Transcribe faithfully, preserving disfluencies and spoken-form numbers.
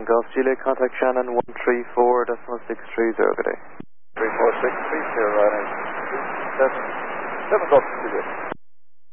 Golf Juliet, contact Shannon one three four decimal six three zero, good day. three four six three zero, right, seven, seven Golf Juliet.